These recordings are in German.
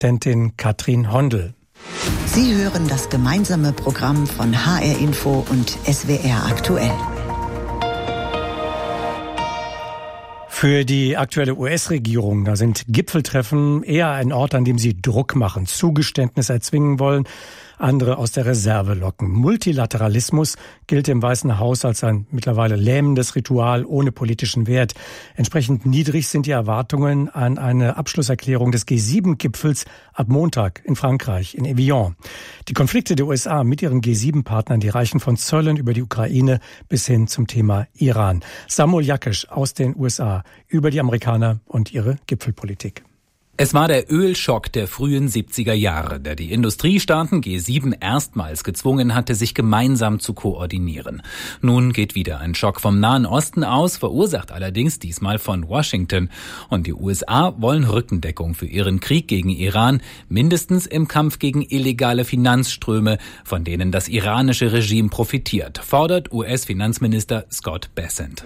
Präsidentin Katrin Hondel. Sie hören das gemeinsame Programm von HR Info und SWR aktuell. Für die aktuelle US-Regierung, da sind Gipfeltreffen eher ein Ort, an dem sie Druck machen, Zugeständnisse erzwingen wollen, andere aus der Reserve locken. Multilateralismus gilt im Weißen Haus als ein mittlerweile lähmendes Ritual ohne politischen Wert. Entsprechend niedrig sind die Erwartungen an eine Abschlusserklärung des G7-Gipfels ab Montag in Frankreich, in Evian. Die Konflikte der USA mit ihren G7-Partnern, die reichen von Zöllen über die Ukraine bis hin zum Thema Iran. Samuel Jakesch aus den USA über die Amerikaner und ihre Gipfelpolitik. Es war der Ölschock der frühen 70er Jahre, der die Industriestaaten G7 erstmals gezwungen hatte, sich gemeinsam zu koordinieren. Nun geht wieder ein Schock vom Nahen Osten aus, verursacht allerdings diesmal von Washington. Und die USA wollen Rückendeckung für ihren Krieg gegen Iran, mindestens im Kampf gegen illegale Finanzströme, von denen das iranische Regime profitiert, fordert US-Finanzminister Scott Bessent.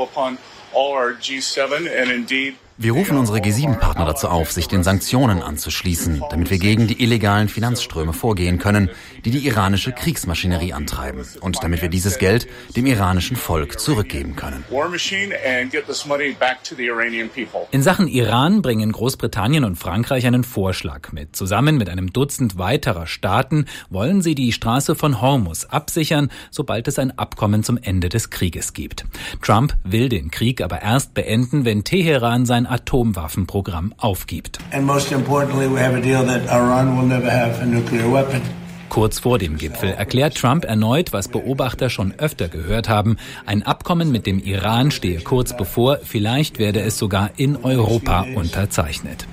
Wir rufen unsere G7-Partner dazu auf, sich den Sanktionen anzuschließen, damit wir gegen die illegalen Finanzströme vorgehen können, die die iranische Kriegsmaschinerie antreiben und damit wir dieses Geld dem iranischen Volk zurückgeben können. In Sachen Iran bringen Großbritannien und Frankreich einen Vorschlag mit. Zusammen mit einem Dutzend weiterer Staaten wollen sie die Straße von Hormuz absichern, sobald es ein Abkommen zum Ende des Krieges gibt. Trump will den Krieg aber erst beenden, wenn Teheran sein Atomwaffenprogramm aufgibt. Kurz vor dem Gipfel erklärt Trump erneut, was Beobachter schon öfter gehört haben. Ein Abkommen mit dem Iran stehe kurz bevor, vielleicht werde es sogar in Europa unterzeichnet.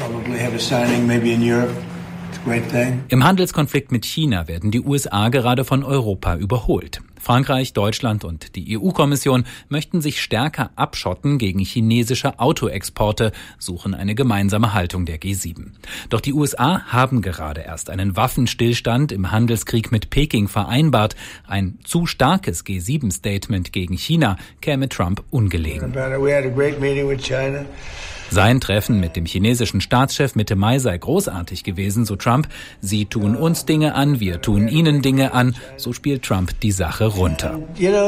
Im Handelskonflikt mit China werden die USA gerade von Europa überholt. Frankreich, Deutschland und die EU-Kommission möchten sich stärker abschotten gegen chinesische Autoexporte, suchen eine gemeinsame Haltung der G7. Doch die USA haben gerade erst einen Waffenstillstand im Handelskrieg mit Peking vereinbart. Ein zu starkes G7-Statement gegen China käme Trump ungelegen. Sein Treffen mit dem chinesischen Staatschef Mitte Mai sei großartig gewesen, so Trump. Sie tun uns Dinge an, wir tun ihnen Dinge an. So spielt Trump die Sache runter.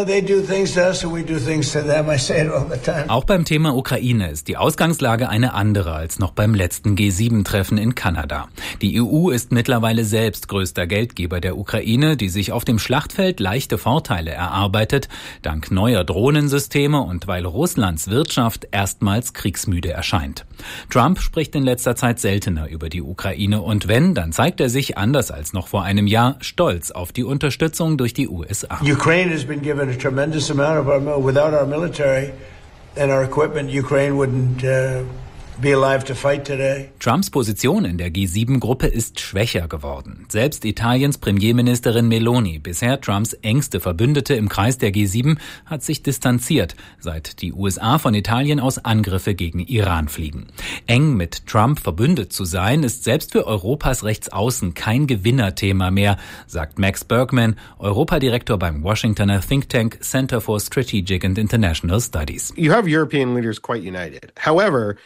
Auch beim Thema Ukraine ist die Ausgangslage eine andere als noch beim letzten G7-Treffen in Kanada. Die EU ist mittlerweile selbst größter Geldgeber der Ukraine, die sich auf dem Schlachtfeld leichte Vorteile erarbeitet, dank neuer Drohnensysteme und weil Russlands Wirtschaft erstmals kriegsmüde erscheint. Trump spricht in letzter Zeit seltener über die Ukraine und wenn, dann zeigt er sich, anders als noch vor einem Jahr, stolz auf die Unterstützung durch die USA. Ukraine has been given a tremendous amount of without our military and our equipment, Ukraine wouldn't be alive to fight today. Trumps Position in der G7-Gruppe ist schwächer geworden. Selbst Italiens Premierministerin Meloni, bisher Trumps engste Verbündete im Kreis der G7, hat sich distanziert, seit die USA von Italien aus Angriffe gegen Iran fliegen. Eng mit Trump verbündet zu sein, ist selbst für Europas Rechtsaußen kein Gewinnerthema mehr, sagt Max Bergman, Europadirektor beim Washingtoner Think Tank Center for Strategic and International Studies. You have European leaders quite united. However,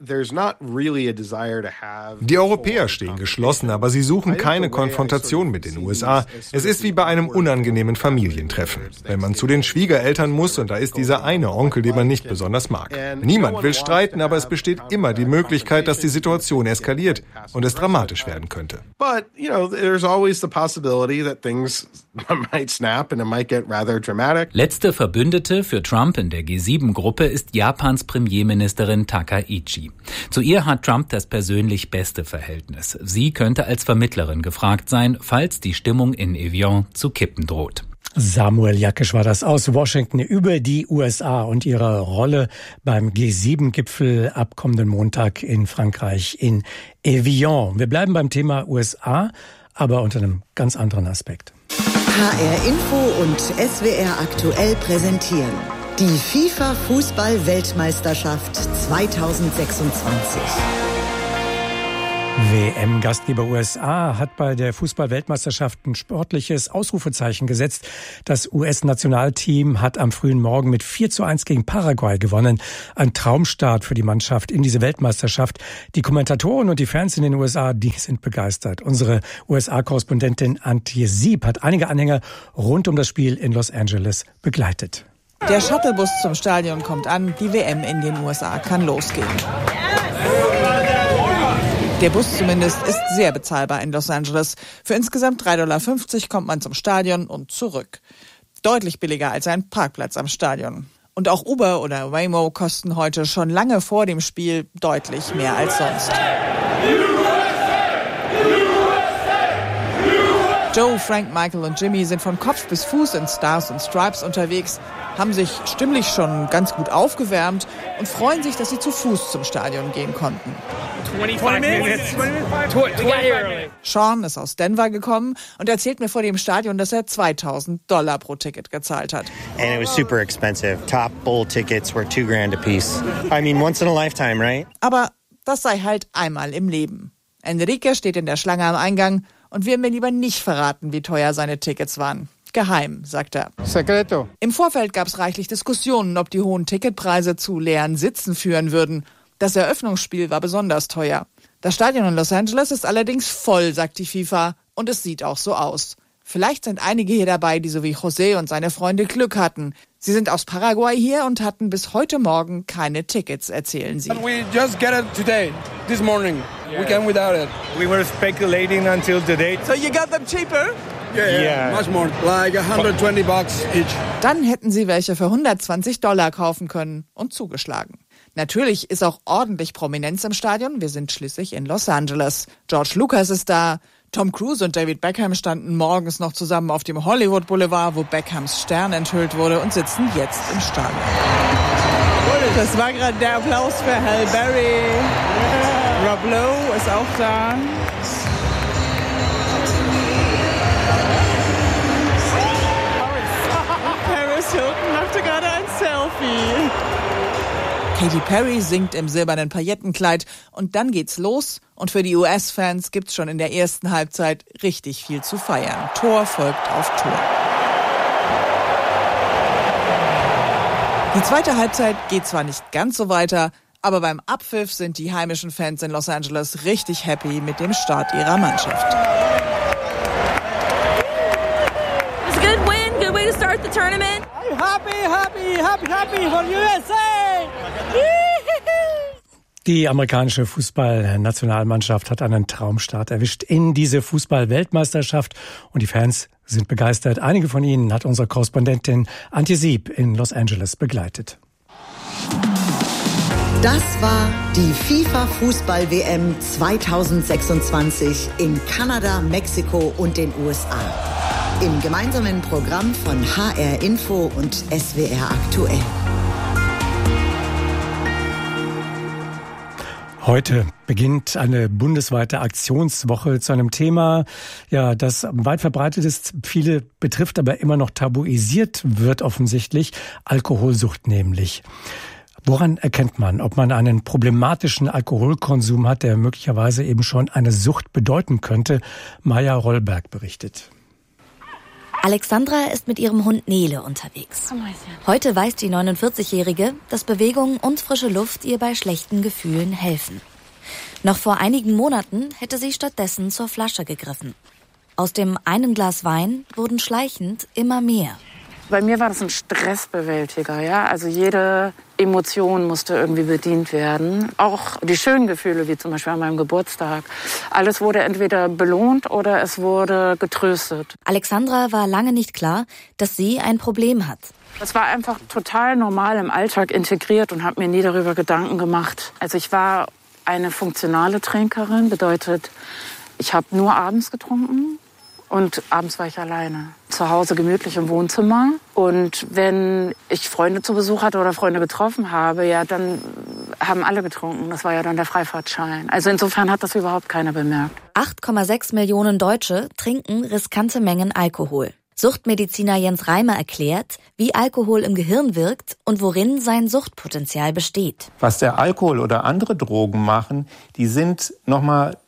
die Europäer stehen geschlossen, aber sie suchen keine Konfrontation mit den USA. Es ist wie bei einem unangenehmen Familientreffen. Wenn man zu den Schwiegereltern muss und da ist dieser eine Onkel, den man nicht besonders mag. Niemand will streiten, aber es besteht immer die Möglichkeit, dass die Situation eskaliert und es dramatisch werden könnte. But, there's always the possibility that things might snap and it might get rather dramatic. Letzte Verbündete für Trump in der G7-Gruppe ist Japans Premierministerin Takaichi. Zu ihr hat Trump das persönlich beste Verhältnis. Sie könnte als Vermittlerin gefragt sein, falls die Stimmung in Evian zu kippen droht. Samuel Jakesch war das aus Washington über die USA und ihre Rolle beim G7-Gipfel ab kommenden Montag in Frankreich in Evian. Wir bleiben beim Thema USA, aber unter einem ganz anderen Aspekt. HR Info und SWR aktuell präsentieren die FIFA-Fußball-Weltmeisterschaft 2026. WM-Gastgeber USA hat bei der Fußball-Weltmeisterschaft ein sportliches Ausrufezeichen gesetzt. Das US-Nationalteam hat am frühen Morgen mit 4:1 gegen Paraguay gewonnen. Ein Traumstart für die Mannschaft in diese Weltmeisterschaft. Die Kommentatoren und die Fans in den USA, die sind begeistert. Unsere USA-Korrespondentin Antje Sieb hat einige Anhänger rund um das Spiel in Los Angeles begleitet. Der Shuttlebus zum Stadion kommt an, die WM in den USA kann losgehen. Der Bus zumindest ist sehr bezahlbar in Los Angeles. Für insgesamt $3,50 kommt man zum Stadion und zurück. Deutlich billiger als ein Parkplatz am Stadion. Und auch Uber oder Waymo kosten heute schon lange vor dem Spiel deutlich mehr als sonst. Joe, Frank, Michael und Jimmy sind von Kopf bis Fuß in Stars und Stripes unterwegs, haben sich stimmlich schon ganz gut aufgewärmt und freuen sich, dass sie zu Fuß zum Stadion gehen konnten. 25 minutes. Sean ist aus Denver gekommen und erzählt mir vor dem Stadion, dass er $2,000 pro Ticket gezahlt hat. And it was super expensive. Top bowl tickets were $2,000 a piece. I mean, once in a lifetime, right? Aber das sei halt einmal im Leben. Enrique steht in der Schlange am Eingang und will mir lieber nicht verraten, wie teuer seine Tickets waren. Geheim, sagt er. Secreto. Im Vorfeld gab es reichlich Diskussionen, ob die hohen Ticketpreise zu leeren Sitzen führen würden. Das Eröffnungsspiel war besonders teuer. Das Stadion in Los Angeles ist allerdings voll, sagt die FIFA, und es sieht auch so aus. Vielleicht sind einige hier dabei, die so wie José und seine Freunde Glück hatten. Sie sind aus Paraguay hier und hatten bis heute Morgen keine Tickets, erzählen sie. We just get it today, this morning. We came without it. We were speculating until today. So you got them cheaper? Yeah, much more, like $120 each. Dann hätten sie welche für $120 kaufen können und zugeschlagen. Natürlich ist auch ordentlich Prominenz im Stadion. Wir sind schließlich in Los Angeles. George Lucas ist da. Tom Cruise und David Beckham standen morgens noch zusammen auf dem Hollywood Boulevard, wo Beckhams Stern enthüllt wurde, und sitzen jetzt im Stadion. Das war gerade der Applaus für Halle Berry. Rob Lowe ist auch da. Paris Hilton machte gerade ein Selfie. Katy Perry singt im silbernen Paillettenkleid und dann geht's los. Und für die US-Fans gibt's schon in der ersten Halbzeit richtig viel zu feiern. Tor folgt auf Tor. Die zweite Halbzeit geht zwar nicht ganz so weiter, aber beim Abpfiff sind die heimischen Fans in Los Angeles richtig happy mit dem Start ihrer Mannschaft. It's a good win, good way to start the tournament. Happy for USA! Die amerikanische Fußballnationalmannschaft hat einen Traumstart erwischt in diese Fußball-Weltmeisterschaft und die Fans sind begeistert. Einige von ihnen hat unsere Korrespondentin Antje Sieb in Los Angeles begleitet. Das war die FIFA-Fußball-WM 2026 in Kanada, Mexiko und den USA. Im gemeinsamen Programm von HR Info und SWR Aktuell. Heute beginnt eine bundesweite Aktionswoche zu einem Thema, ja, das weit verbreitet ist, viele betrifft, aber immer noch tabuisiert wird offensichtlich, Alkoholsucht nämlich. Woran erkennt man, ob man einen problematischen Alkoholkonsum hat, der möglicherweise eben schon eine Sucht bedeuten könnte? Maja Rollberg berichtet. Alexandra ist mit ihrem Hund Nele unterwegs. Heute weiß die 49-Jährige, dass Bewegung und frische Luft ihr bei schlechten Gefühlen helfen. Noch vor einigen Monaten hätte sie stattdessen zur Flasche gegriffen. Aus dem einen Glas Wein wurden schleichend immer mehr. Bei mir war das ein Stressbewältiger, ja. Also jede Emotion musste irgendwie bedient werden. Auch die schönen Gefühle, wie zum Beispiel an meinem Geburtstag. Alles wurde entweder belohnt oder es wurde getröstet. Alexandra war lange nicht klar, dass sie ein Problem hat. Das war einfach total normal im Alltag integriert und habe mir nie darüber Gedanken gemacht. Also ich war eine funktionale Trinkerin, bedeutet, ich habe nur abends getrunken. Und abends war ich alleine. Zu Hause gemütlich im Wohnzimmer. Und wenn ich Freunde zu Besuch hatte oder Freunde getroffen habe, ja, dann haben alle getrunken. Das war ja dann der Freifahrtschein. Also insofern hat das überhaupt keiner bemerkt. 8,6 Millionen Deutsche trinken riskante Mengen Alkohol. Suchtmediziner Jens Reimer erklärt, wie Alkohol im Gehirn wirkt und worin sein Suchtpotenzial besteht. Was der Alkohol oder andere Drogen machen, die sind nochmal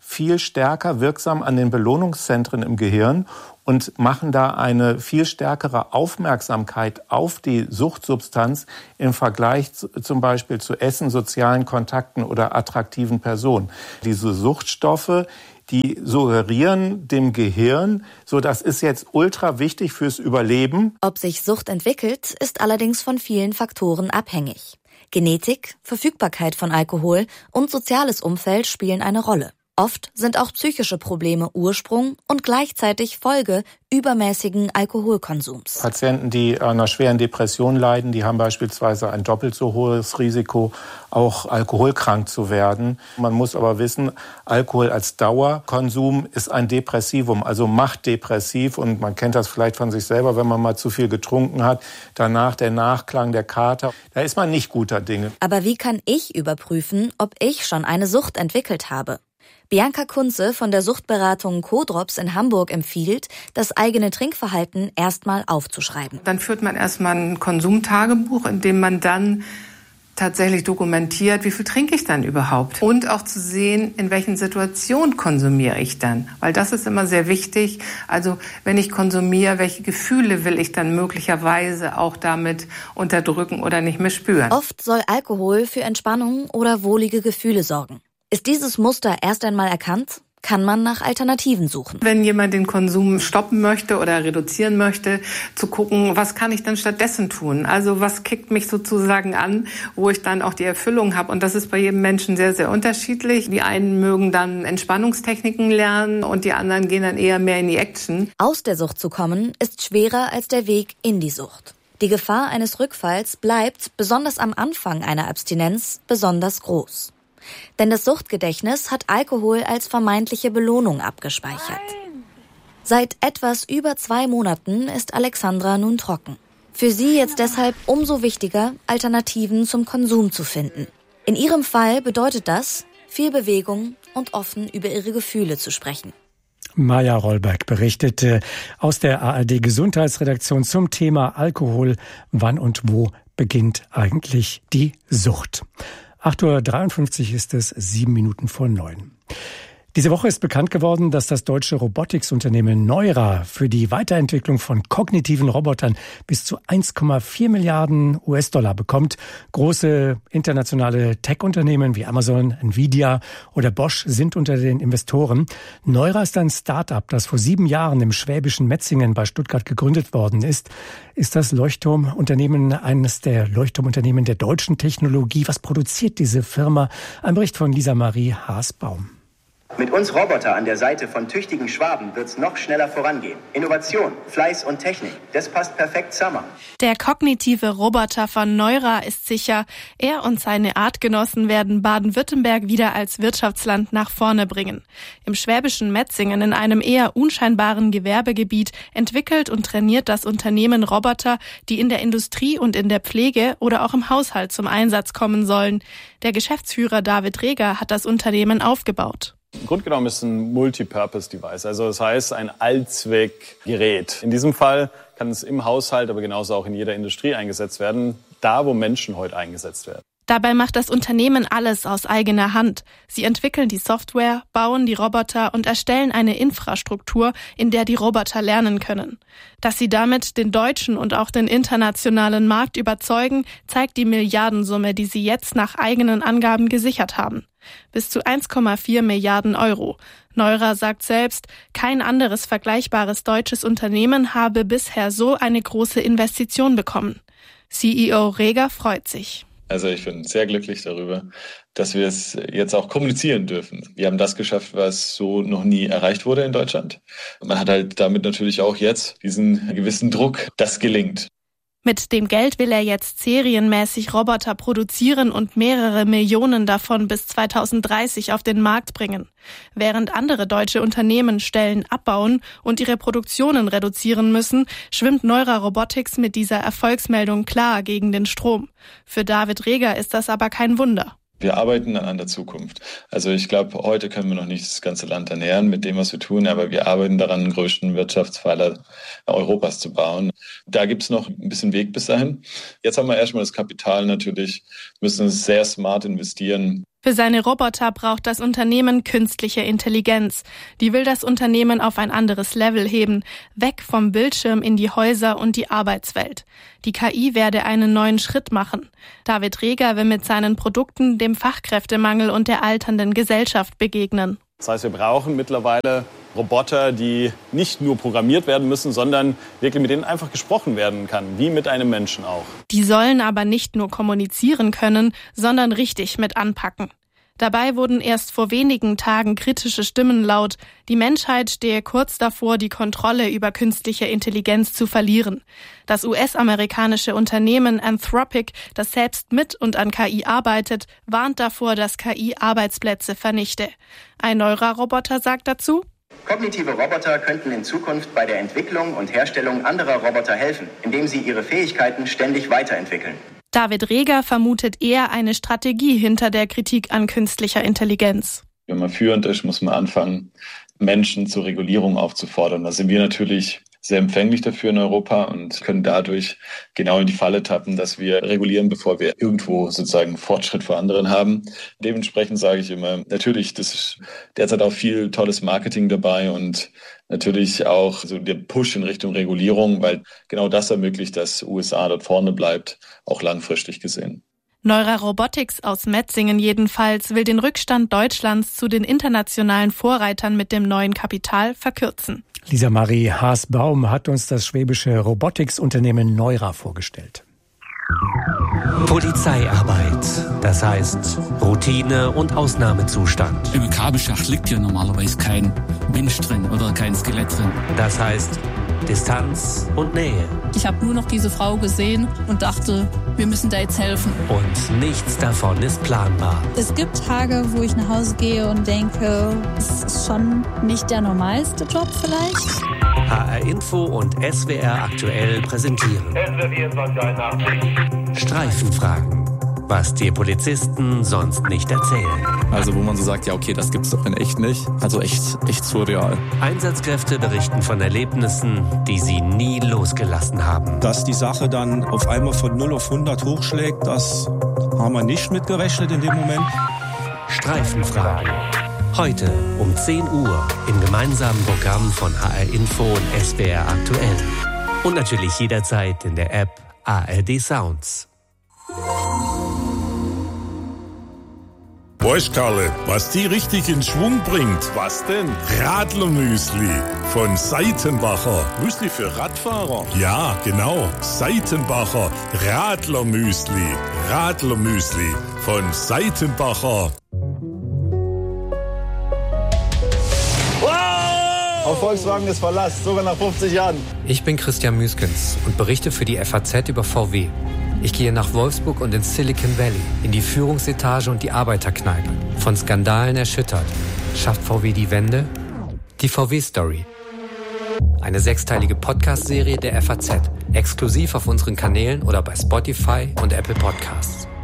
viel stärker wirksam an den Belohnungszentren im Gehirn und machen da eine viel stärkere Aufmerksamkeit auf die Suchtsubstanz im Vergleich zum Beispiel zu Essen, sozialen Kontakten oder attraktiven Personen. Diese Suchtstoffe, die suggerieren dem Gehirn, so das ist jetzt ultra wichtig fürs Überleben. Ob sich Sucht entwickelt, ist allerdings von vielen Faktoren abhängig. Genetik, Verfügbarkeit von Alkohol und soziales Umfeld spielen eine Rolle. Oft sind auch psychische Probleme Ursprung und gleichzeitig Folge übermäßigen Alkoholkonsums. Patienten, die an einer schweren Depression leiden, die haben beispielsweise ein doppelt so hohes Risiko, auch alkoholkrank zu werden. Man muss aber wissen, Alkohol als Dauerkonsum ist ein Depressivum, also macht depressiv. Und man kennt das vielleicht von sich selber, wenn man mal zu viel getrunken hat. Danach der Nachklang, der Kater, da ist man nicht guter Dinge. Aber wie kann ich überprüfen, ob ich schon eine Sucht entwickelt habe? Bianca Kunze von der Suchtberatung Co-Drops in Hamburg empfiehlt, das eigene Trinkverhalten erstmal aufzuschreiben. Dann führt man erstmal ein Konsumtagebuch, in dem man dann tatsächlich dokumentiert, wie viel trinke ich dann überhaupt? Und auch zu sehen, in welchen Situationen konsumiere ich dann? Weil das ist immer sehr wichtig. Also wenn ich konsumiere, welche Gefühle will ich dann möglicherweise auch damit unterdrücken oder nicht mehr spüren? Oft soll Alkohol für Entspannung oder wohlige Gefühle sorgen. Ist dieses Muster erst einmal erkannt, kann man nach Alternativen suchen. Wenn jemand den Konsum stoppen möchte oder reduzieren möchte, zu gucken, was kann ich denn stattdessen tun? Also was kickt mich sozusagen an, wo ich dann auch die Erfüllung habe? Und das ist bei jedem Menschen sehr, sehr unterschiedlich. Die einen mögen dann Entspannungstechniken lernen und die anderen gehen dann eher mehr in die Action. Aus der Sucht zu kommen, ist schwerer als der Weg in die Sucht. Die Gefahr eines Rückfalls bleibt, besonders am Anfang einer Abstinenz, besonders groß. Denn das Suchtgedächtnis hat Alkohol als vermeintliche Belohnung abgespeichert. Seit etwas über 2 Monaten ist Alexandra nun trocken. Für sie jetzt deshalb umso wichtiger, Alternativen zum Konsum zu finden. In ihrem Fall bedeutet das, viel Bewegung und offen über ihre Gefühle zu sprechen. Maja Rollberg berichtete aus der ARD Gesundheitsredaktion zum Thema Alkohol. Wann und wo beginnt eigentlich die Sucht? 8.53 Uhr ist es, 7 Minuten vor 9. Diese Woche ist bekannt geworden, dass das deutsche Robotiksunternehmen Neura für die Weiterentwicklung von kognitiven Robotern bis zu 1,4 Milliarden US-Dollar bekommt. Große internationale Tech-Unternehmen wie Amazon, Nvidia oder Bosch sind unter den Investoren. Neura ist ein Start-up, das vor 7 Jahren im schwäbischen Metzingen bei Stuttgart gegründet worden ist. Ist das Leuchtturmunternehmen eines der Leuchtturmunternehmen der deutschen Technologie? Was produziert diese Firma? Ein Bericht von Lisa-Marie Haasbaum. Mit uns Roboter an der Seite von tüchtigen Schwaben wird's noch schneller vorangehen. Innovation, Fleiß und Technik, das passt perfekt zusammen. Der kognitive Roboter von Neura ist sicher, er und seine Artgenossen werden Baden-Württemberg wieder als Wirtschaftsland nach vorne bringen. Im schwäbischen Metzingen, in einem eher unscheinbaren Gewerbegebiet, entwickelt und trainiert das Unternehmen Roboter, die in der Industrie und in der Pflege oder auch im Haushalt zum Einsatz kommen sollen. Der Geschäftsführer David Reger hat das Unternehmen aufgebaut. Im Grunde genommen ist es ein Multipurpose-Device, also das heißt ein Allzweckgerät. In diesem Fall kann es im Haushalt, aber genauso auch in jeder Industrie eingesetzt werden, da wo Menschen heute eingesetzt werden. Dabei macht das Unternehmen alles aus eigener Hand. Sie entwickeln die Software, bauen die Roboter und erstellen eine Infrastruktur, in der die Roboter lernen können. Dass sie damit den deutschen und auch den internationalen Markt überzeugen, zeigt die Milliardensumme, die sie jetzt nach eigenen Angaben gesichert haben. Bis zu 1,4 Milliarden Euro. Neura sagt selbst, kein anderes vergleichbares deutsches Unternehmen habe bisher so eine große Investition bekommen. CEO Reger freut sich. Also ich bin sehr glücklich darüber, dass wir es jetzt auch kommunizieren dürfen. Wir haben das geschafft, was so noch nie erreicht wurde in Deutschland. Man hat halt damit natürlich auch jetzt diesen gewissen Druck, das gelingt. Mit dem Geld will er jetzt serienmäßig Roboter produzieren und mehrere Millionen davon bis 2030 auf den Markt bringen. Während andere deutsche Unternehmen Stellen abbauen und ihre Produktionen reduzieren müssen, schwimmt Neura Robotics mit dieser Erfolgsmeldung klar gegen den Strom. Für David Reger ist das aber kein Wunder. Wir arbeiten an der Zukunft. Also ich glaube, heute können wir noch nicht das ganze Land ernähren mit dem, was wir tun, aber wir arbeiten daran, den größten Wirtschaftspfeiler Europas zu bauen. Da gibt es noch ein bisschen Weg bis dahin. Jetzt haben wir erstmal das Kapital natürlich, müssen sehr smart investieren. Für seine Roboter braucht das Unternehmen künstliche Intelligenz. Die will das Unternehmen auf ein anderes Level heben, weg vom Bildschirm in die Häuser und die Arbeitswelt. Die KI werde einen neuen Schritt machen. David Reger will mit seinen Produkten dem Fachkräftemangel und der alternden Gesellschaft begegnen. Das heißt, wir brauchen mittlerweile Roboter, die nicht nur programmiert werden müssen, sondern wirklich mit denen einfach gesprochen werden kann, wie mit einem Menschen auch. Die sollen aber nicht nur kommunizieren können, sondern richtig mit anpacken. Dabei wurden erst vor wenigen Tagen kritische Stimmen laut. Die Menschheit stehe kurz davor, die Kontrolle über künstliche Intelligenz zu verlieren. Das US-amerikanische Unternehmen Anthropic, das selbst mit und an KI arbeitet, warnt davor, dass KI Arbeitsplätze vernichte. Ein Neura-Roboter sagt dazu: Kognitive Roboter könnten in Zukunft bei der Entwicklung und Herstellung anderer Roboter helfen, indem sie ihre Fähigkeiten ständig weiterentwickeln. David Reger vermutet eher eine Strategie hinter der Kritik an künstlicher Intelligenz. Wenn man führend ist, muss man anfangen, Menschen zur Regulierung aufzufordern. Da sind wir natürlich sehr empfänglich dafür in Europa und können dadurch genau in die Falle tappen, dass wir regulieren, bevor wir irgendwo sozusagen Fortschritt vor anderen haben. Dementsprechend sage ich immer, natürlich, das ist derzeit auch viel tolles Marketing dabei und natürlich auch so der Push in Richtung Regulierung, weil genau das ermöglicht, dass USA dort vorne bleibt, auch langfristig gesehen. Neura Robotics aus Metzingen jedenfalls will den Rückstand Deutschlands zu den internationalen Vorreitern mit dem neuen Kapital verkürzen. Lisa Marie Haas-Baum hat uns das schwäbische Robotics-Unternehmen Neura vorgestellt. Polizeiarbeit, das heißt Routine und Ausnahmezustand. Im Kabelschacht liegt ja normalerweise kein Mensch drin oder kein Skelett drin. Das heißt Distanz und Nähe. Ich habe nur noch diese Frau gesehen und dachte, wir müssen da jetzt helfen. Und nichts davon ist planbar. Es gibt Tage, wo ich nach Hause gehe und denke, es ist schon nicht der normalste Job vielleicht. HR Info und SWR aktuell präsentieren Streifenfragen, was dir Polizisten sonst nicht erzählen. Also wo man so sagt, ja okay, das gibt's doch in echt nicht. Also echt surreal. Einsatzkräfte berichten von Erlebnissen, die sie nie losgelassen haben. Dass die Sache dann auf einmal von 0 auf 100 hochschlägt, das haben wir nicht mitgerechnet in dem Moment. Streifenfragen. Heute um 10 Uhr im gemeinsamen Programm von HR Info und SWR aktuell. Und natürlich jederzeit in der App ARD Sounds. Weißt Karle, was die richtig in Schwung bringt? Was denn? Radlermüsli von Seitenbacher. Müsli für Radfahrer? Ja, genau. Seitenbacher Radlermüsli. Radlermüsli von Seitenbacher. Auf Volkswagen ist Verlass, sogar nach 50 Jahren. Ich bin Christian Müskens und berichte für die FAZ über VW. Ich gehe nach Wolfsburg und ins Silicon Valley, in die Führungsetage und die Arbeiterkneipe. Von Skandalen erschüttert. Schafft VW die Wende? Die VW-Story. Eine 6-teilige Podcast-Serie der FAZ. Exklusiv auf unseren Kanälen oder bei Spotify und Apple Podcasts.